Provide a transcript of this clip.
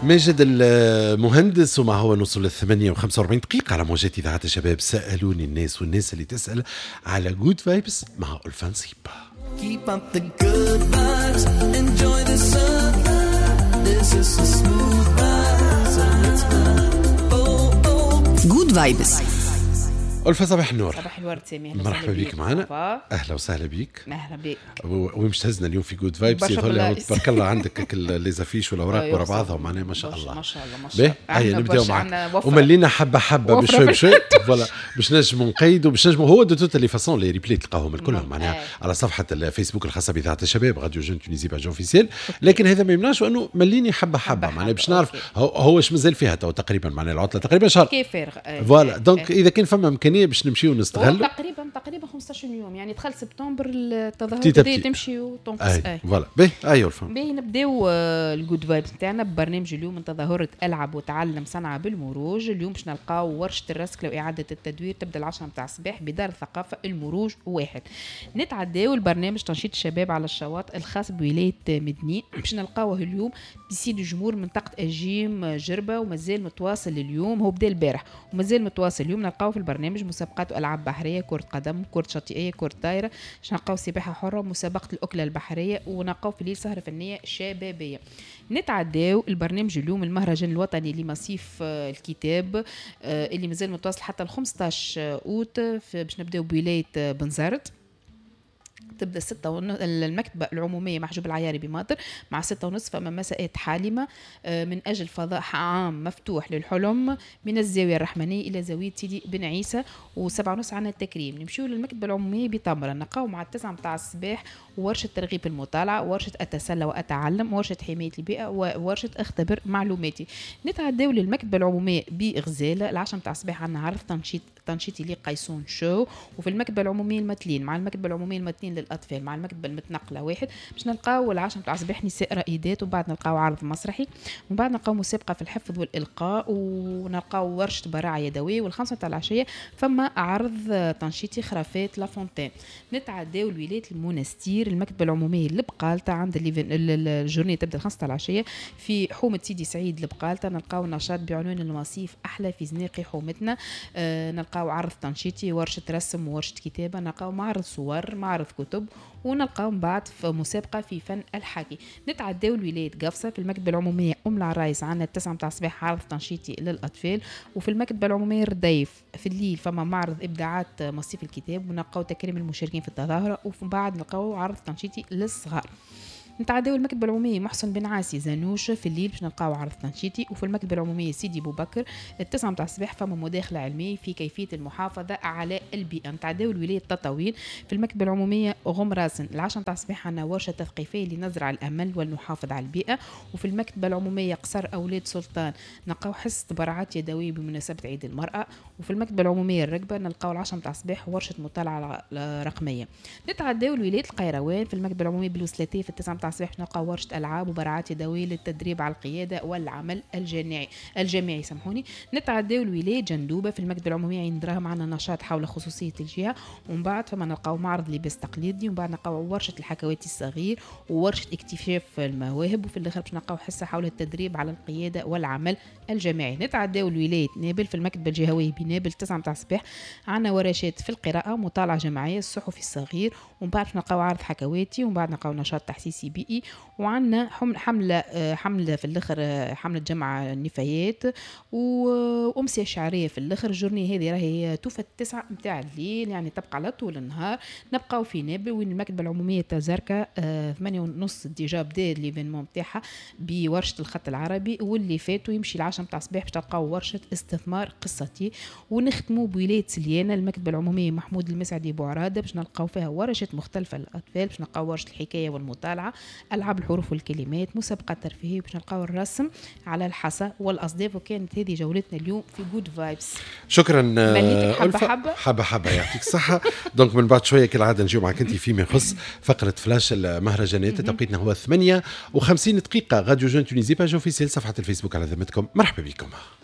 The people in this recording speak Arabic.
ماجد المهندس، وما هو نوصل ل48 على موجات إذاعة الشباب. سألوني الناس والناس اللي تسأل على جود فايبس مع ألفان سيبا. Keep up the good vibes, enjoy the sun. This is a smooth ride, so let's go. Good vibes. ألفا صباح النور. صباح الورد سامي. مرحبا بك معنا. أهلا وسهلا بك. مرحبا بك. ومش تهزنا اليوم في جود فايبس. تبارك الله عندك ليزافيش والأوراق ورا بعضها ومعناها ما شاء الله. ما شاء الله ما شاء الله. هيا نبداو معك. وملينا حبة حبة بشوي بشوي. فوالا باش نجموا نقيدوا باش نجموا هو دو توت لي فاسون لي ريبلي تلقاهم كلهم معناها على صفحة الفيسبوك الخاصة بإذاعة الشباب راديو جون تونيزي باج اوفيسيال. لكن هذا ما يمنعش أنه مليني حبة حبة معناها باش نعرف هو ايش مازال فيها تو تقريبا معناها العطلة تقريبا شهر. كيف فارغ. فوالا دونك إذا كان فما إمكانية باش نمشيو نستغلوا. تقريبا 15 يوم يعني دخل سبتمبر التظاهرات بدات تمشي وتنقص. فوالا باهي ايوا الفهم. باهي نبداو الجود فايبس نتاعنا ببرنامج اليوم من تظاهرة ألعب وتعلم صنعة بالمروج. اليوم باش نلقاو ورشة الرسكلة وإعادة التدوير تبدا 10 متاع الصباح بدار الثقافة المروج 1. نتعداو البرنامج تنشيط الشباب على الشواطئ الخاص بولاية مدني باش نلقاوه اليوم بسيد الجمهور منطقة أجيم جربة، ومازال متواصل اليوم. هو بدا البارح ومازال متواصل اليوم. نلقاو في البرنامج مسابقات وألعاب بحرية، كرة قدم، كرة شاطئية، كرة طايرة، نلقاو سباحة حرة، مسابقة الأكلة البحرية، ونلقاو في الليل سهرة فنية شبابية. نتعداو البرنامج اليوم المهرجان الوطني لمصيف الكتاب اللي مازال متواصل حتى 15 أوت باش نبداو بولاية بنزرت. تبدا 6 المكتبة العمومية محجوب العياري بماطر مع 6:30 فما مساءات حالمة من أجل فضاء عام مفتوح للحلم من الزاوية الرحمنية إلى زاوية سيدي بن عيسى، و7:30 عنا التكريم. نمشيو للمكتبة العمومية بطمرة نلقاو مع 9 متاع الصباح ورشة ترغيب المطالعة، ورشة أتسلى وأتعلم، ورشة حماية البيئة، وورشة اختبر معلوماتي. نتعداو للمكتبة العمومية بغزالة 10 متاع الصباح عنا عرض تنشيطي لقيسون شو. وفي المكتبة العمومية المتلين مع المكتبة العمومية المتلين للأطفال مع المكتبة المتنقلة 1 باش نلقاو 10 متاع الصباح نساء رائدات، وبعد نلقاو عرض مسرحي، ومن بعد نلقاو مسابقة في الحفظ والإلقاء، ونلقاو ورشة براعة يدوية. والخمسة متاع العشية فما عرض تنشيطي خرافات لافونتين. نتعداو الولاية المنستير المكتبة العمومية لبقالتا عند الجورنيه تبدا 5 متاع العشية في حومة سيدي سعيد لبقالتا. نلقاو نشاط بعنوان المصيف أحلى في زناقي حومتنا. نلقاو عرض تنشيطي، ورشة رسم وورشة كتابة، نلقاو معرض صور، معرض كتب، ونلقاو من بعد في مسابقة في فن الحكي. نتعداو الولاية قفصة في المكتبة العمومية أم العرايس عندنا 9 متاع الصباح عرض تنشيطي للأطفال. وفي المكتبة العمومية الرديف في الليل فما معرض إبداعات مصيف الكتاب، ونلقاو تكريم المشاركين في التظاهرة، وفي بعد نلقاو عرض تنشيطي للصغار. نتعداو المكتبة العمومية محسن بن عاسي زانوش في الليل باش نلقاو عرض تنشيطي. وفي المكتبة العمومية سيدي بوبكر 9 متاع الصباح فما مداخلة علمية في كيفية المحافظة على البيئة. نتعداو الولاية تطاوين في المكتبة العمومية غمراسن 10 متاع الصباح عنا ورشة تثقيفية لنزرع الأمل ونحافظ على البيئة. وفي المكتبة العمومية قصر أولاد سلطان نلقاو حصة براعات يدوية بمناسبة عيد المرأة. وفي المكتبة العمومية الرقبة نلقاو 10 متاع الصباح ورشة مطالعة رقمية. نتعداو الولاية القيروان في المكتبة العمومية بالوسلاتية في 9 متاع الصباح نلقاو ورشة ألعاب وبراعات يدوية للتدريب على القيادة والعمل الجماعي سامحوني. نتعداو الولاية جندوبة في المكتبة العمومية عين دراهم عنا نشاط حول خصوصية الجهة. ومن بعد فما نلقاو معرض لباس تقليدي، ومن بعد نلقاو ورشة الحكواتي الصغير وورشة اكتشاف المواهب، وفي الآخر باش نلقاو حصة حول التدريب على القيادة والعمل الجماعي. نتعداو الولاية نابل في المكتبة الجهوية بنابل 9 متاع الصباح عنا ورشات في القراءة، مطالعة جماعية، الصحفي الصغير، ومن بعد نلقاو عرض حكواتي، ومن بعد نلقاو نشاط تحسيسي بيئي. وعندنا حملة في الآخر حملة جمع النفايات وأمسية شعرية في الآخر. الجورنية هذه راهي توفى 9 متاع الليل يعني تبقى على طول النهار. نبقاو في نابل وين المكتبة العمومية تزاركا 8:30 ديجا بدا ليفينمون متاعها بورشة الخط العربي، واللي فاتوا يمشي 10 متاع الصباح باش تلقاو ورشة استثمار قصتي. ونختموا بولاية سليانة المكتبة العمومية محمود المسعدي بوعرادة باش نلقاو فيها ورشات مختلفة للأطفال، باش نلقاو ورشة الحكاية والمطالعة، ألعاب الحروف والكلمات، مسابقة ترفيهية، باش نلقاو الرسم على الحصى والأصداف. وكانت هذه جولتنا اليوم في جود فايبس. شكرا حبة يعطيك الصحة. دونك من بعد شوية كالعادة نجيو معك انت فيما يخص فقرة فلاش المهرجانات. توقيتنا هو 58 دقيقة. راديو جون تونيزي باج اوفيسيال صفحة الفيسبوك على ذمتكم. مرحبا بكم.